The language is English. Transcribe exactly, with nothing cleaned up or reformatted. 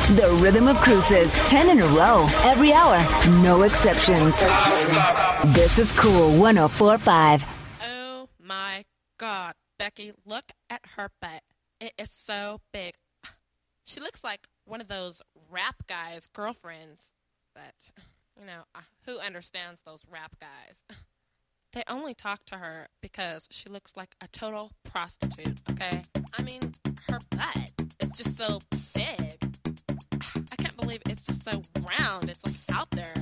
The Rhythm of Cruises, ten in a row, every hour, no exceptions. This is Cool one oh four point five. Oh my God, Becky, look at her butt. It is so big. She looks like one of those rap guys' girlfriends. But, you know, who understands those rap guys? They only talk to her because she looks like a total prostitute, okay? I mean, her butt is just so big. I can't believe it's just so round. It's like out there.